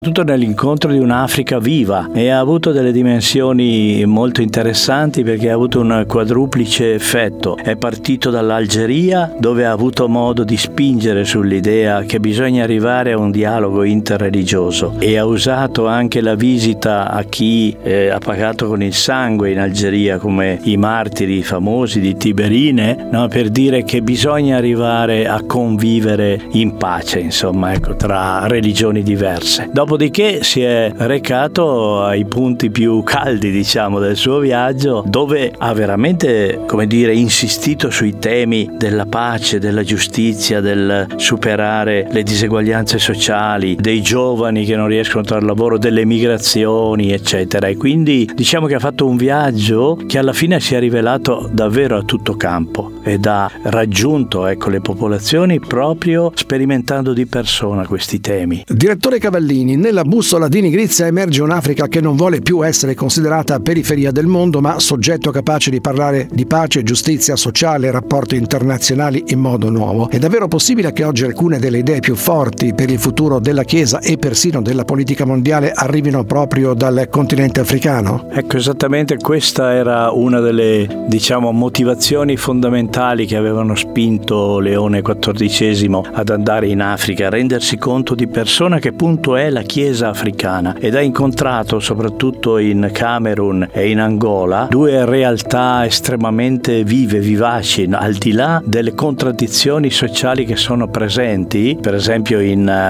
Tutto nell'incontro di un'Africa viva, e ha avuto delle dimensioni molto interessanti perché ha avuto un quadruplice effetto. È partito dall'Algeria, dove ha avuto modo di spingere sull'idea che bisogna arrivare a un dialogo interreligioso, e ha usato anche la visita a chi ha pagato con il sangue in Algeria, come i martiri famosi di Tiberine, no? Per dire che bisogna arrivare a convivere in pace, insomma, ecco, tra religioni diverse. Dopodiché si è recato ai punti più caldi, diciamo, del suo viaggio, dove ha veramente, come dire, insistito sui temi della pace, della giustizia, del superare le diseguaglianze sociali, dei giovani che non riescono a trovare lavoro, delle migrazioni, eccetera. E quindi diciamo che ha fatto un viaggio che alla fine si è rivelato davvero a tutto campo, ed ha raggiunto, ecco, le popolazioni proprio sperimentando di persona questi temi. Direttore Cavallini, nella bussola di Nigrizia emerge un'Africa che non vuole più essere considerata periferia del mondo, ma soggetto capace di parlare di pace, giustizia sociale e rapporti internazionali in modo nuovo. È davvero possibile che oggi alcune delle idee più forti per il futuro della Chiesa e persino della politica mondiale arrivino proprio dal continente africano? Ecco, esattamente questa era una delle, diciamo, motivazioni fondamentali che avevano spinto Leone XIV ad andare in Africa, a rendersi conto di persona che appunto è la Chiesa africana, ed ha incontrato soprattutto in Camerun e in Angola due realtà estremamente vive, vivaci, al di là delle contraddizioni sociali che sono presenti. Per esempio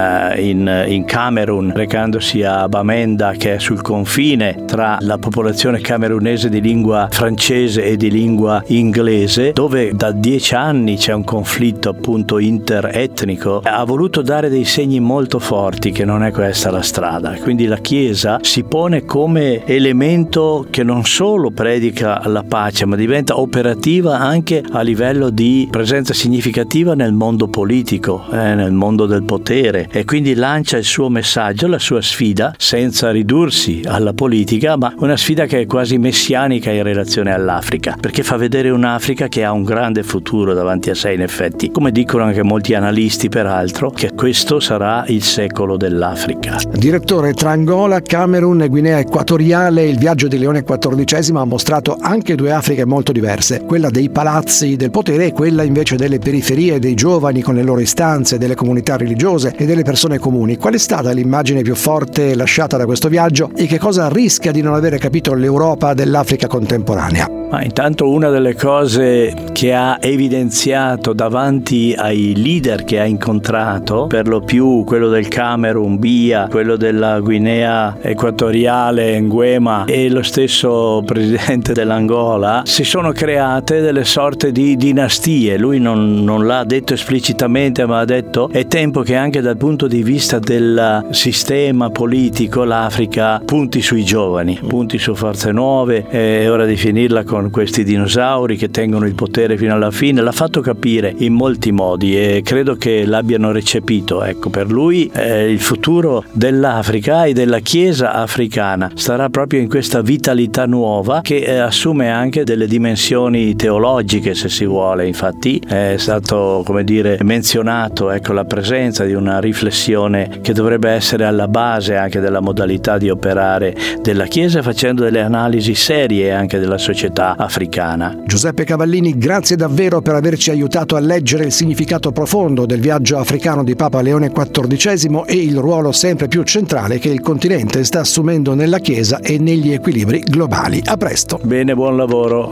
in Camerun, recandosi a Bamenda, che è sul confine tra la popolazione camerunese di lingua francese e di lingua inglese, dove da 10 anni c'è un conflitto appunto interetnico, ha voluto dare dei segni molto forti che non è questa la strada. Quindi la Chiesa si pone come elemento che non solo predica la pace, ma diventa operativa anche a livello di presenza significativa nel mondo politico, nel mondo del potere, e quindi lancia il suo messaggio, la sua sfida, senza ridursi alla politica, ma una sfida che è quasi messianica in relazione all'Africa, perché fa vedere un'Africa che ha un grande futuro davanti a sé, in effetti, come dicono anche molti analisti peraltro, che questo sarà il secolo dell'Africa. Direttore, tra Angola, Camerun e Guinea Equatoriale il viaggio di Leone XIV ha mostrato anche due Afriche molto diverse, quella dei palazzi del potere e quella invece delle periferie, dei giovani con le loro istanze, delle comunità religiose e delle persone comuni. Qual è stata l'immagine più forte lasciata da questo viaggio e che cosa rischia di non avere capito l'Europa dell'Africa contemporanea? Ma intanto una delle cose che ha evidenziato davanti ai leader che ha incontrato, per lo più quello del Camerun, Biya, quello della Guinea Equatoriale, Nguema, e lo stesso presidente dell'Angola, si sono create delle sorte di dinastie. Lui non l'ha detto esplicitamente, ma ha detto: è tempo che anche dal punto di vista del sistema politico l'Africa punti sui giovani, punti su forze nuove. È ora di finirla con questi dinosauri che tengono il potere fino alla fine. L'ha fatto capire in molti modi e credo che l'abbiano recepito. Ecco, per lui il futuro dell'Africa e della Chiesa africana starà proprio in questa vitalità nuova che assume anche delle dimensioni teologiche, se si vuole. Infatti è stato, come dire, menzionato, ecco, la presenza di una riflessione che dovrebbe essere alla base anche della modalità di operare della Chiesa, facendo delle analisi serie anche della società africana. Giuseppe Cavallini, grazie davvero per averci aiutato a leggere il significato profondo del viaggio africano di Papa Leone XIV e il ruolo sempre più centrale che il continente sta assumendo nella Chiesa e negli equilibri globali. A presto. Bene, buon lavoro.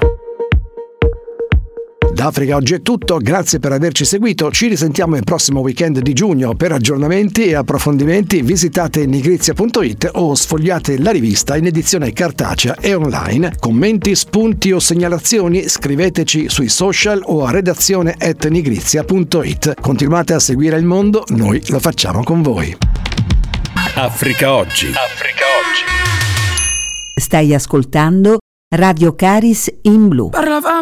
Da Africa oggi è tutto, grazie per averci seguito, ci risentiamo il prossimo weekend di giugno. Per aggiornamenti e approfondimenti visitate nigrizia.it o sfogliate la rivista in edizione cartacea e online. Commenti, spunti o segnalazioni scriveteci sui social o a redazione@nigrizia.it. Continuate a seguire il mondo, noi lo facciamo con voi. Africa Oggi. Africa Oggi. Stai ascoltando Radio Caris in Blu.